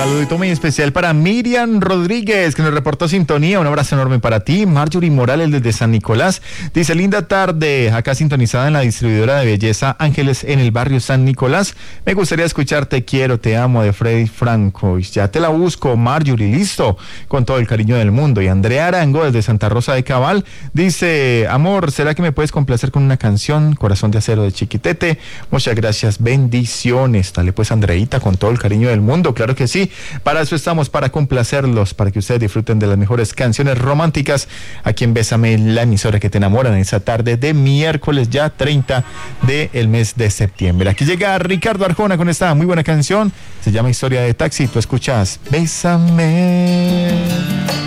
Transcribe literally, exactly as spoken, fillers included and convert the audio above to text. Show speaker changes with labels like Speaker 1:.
Speaker 1: saludito muy especial para Miriam Rodríguez, que nos reportó sintonía. Un abrazo enorme para ti. Marjorie Morales desde San Nicolás dice: linda tarde, acá sintonizada en la distribuidora de belleza Ángeles en el barrio San Nicolás. Me gustaría escuchar Te quiero, te amo de Freddy Franco. Y ya te la busco, Marjorie, listo, con todo el cariño del mundo. Y Andrea Arango desde Santa Rosa de Cabal dice: amor, ¿será que me puedes complacer con una canción? Corazón de acero de Chiquitete. Muchas gracias, bendiciones. Dale pues, Andreita, con todo el cariño del mundo, claro que sí. Para eso estamos, para complacerlos, para que ustedes disfruten de las mejores canciones románticas aquí en Bésame, la emisora que te enamora, en esa tarde de miércoles ya treinta del mes de septiembre. Aquí llega Ricardo Arjona con esta muy buena canción, se llama Historia de Taxi. Tú escuchas Bésame.